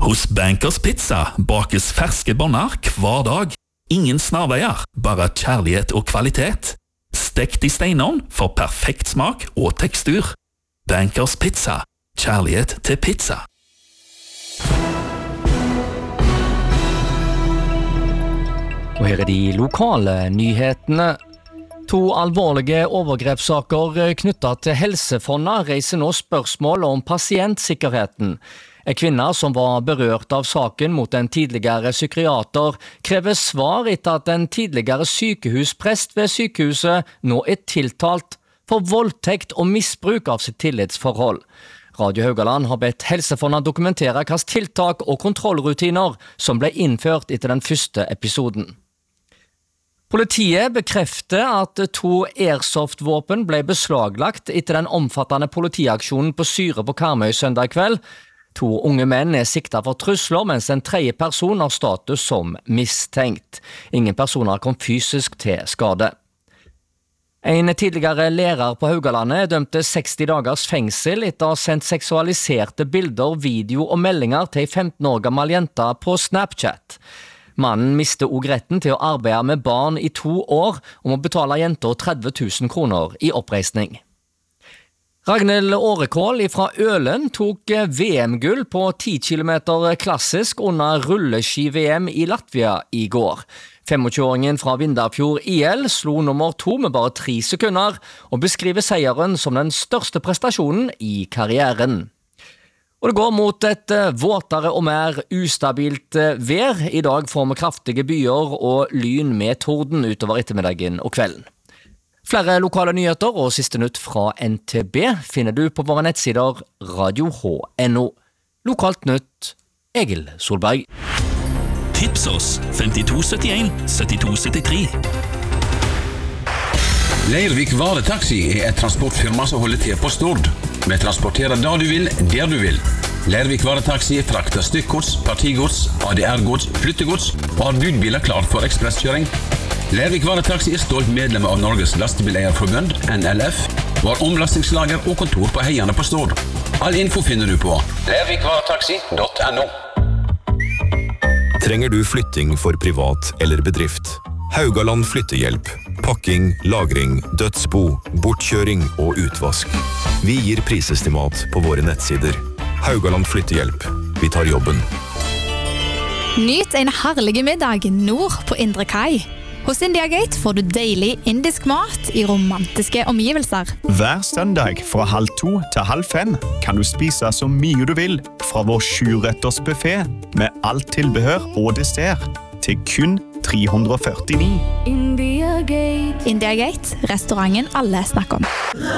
Hos Bankers Pizza bakes ferske bånder hver dag. Ingen snarveier, bare kjærlighet og kvalitet. Stekt i steinovn for perfekt smak og tekstur. Bankers Pizza. Kjærlighet til pizza. Og her de lokale nyhetene. 2 alvorlige overgrepssaker knyttet til Helsefondet reiser nå spørsmål om pasientsikkerheten. En kvinne som var berørt av saken mot en tidligere psykiater krever svar etter at en tidligere sykehusprest ved sykehuset nå er tiltalt for voldtekt og misbruk av sitt tillitsforhold. Radio Haugaland har bedt Helsefondet dokumentere hvilke tiltak og kontrollrutiner som ble innført etter den første episoden. Politiet bekrefter at 2 airsoft-våpen ble beslaglagt etter den omfattende politiaksjonen på Syre på Karmøy søndag kveld. 2 unge menn er siktet for trusler, mens en 3. person har status som mistenkt. Ingen personer kom fysisk til skade. En tidligere lærer på Haugalandet dømte 60 dagers fengsel etter å ha sendt seksualiserte bilder, video og meldinger til en 15 år gammel jente på Snapchat. Mannen mistet også retten til å arbeide med barn i 2 år og må betale jenter 30 000 kroner i oppreisning. Ragnhild Årekål fra Ølen tok VM-gull på 10 km klassisk under rulleski-VM i Latvia i går. 25-åringen fra Vindafjord IL slo nummer 2 med bare 3 sekunder og beskriver seieren som den største prestasjonen i karrieren. Og det går mot et våtere og mer ustabilt vær. I dag får vi kraftige byer og lyn med torden utover ettermiddagen og kvelden. Flere lokale nyheter og siste nytt fra NTB finner du på våre nettsider radio.no. Lokalt nytt, Egil Solberg. Tips oss 5271 7273. Leirvik Varetaxi er et transportfirma som holder til på Stord. Vi transporterer da du vil, der du vil. Leirvik Varetaxi frakter stykkgods, partigods, ADR-gods, flyttegods og har budbiler klart for ekspresskjøring. Leirvik Varetaxi er stolt medlem av Norges Lastebileierforbund, NLF, og har omlastingslager og kontor på Heiane på Stord. All info finner du på leirvikvaretaxi.no. Trenger du flytting for privat eller bedrift? Haugaland Flyttehjelp. Pakking, lagring, dødsbo, bortkjøring og utvask. Vi gir prisestimat på våre nettsider. Haugaland Flyttehjelp. Vi tar jobben. Nyt en herlig middag nord på Indre Kai. Hos India Gate får du deilig indisk mat i romantiske omgivelser. Hver søndag fra 14:30 til 17:30 kan du spise så mye du vil fra vår 7-retters buffet med alt tilbehør og dessert til kun 349. India Gate, restauranten alle snakker om.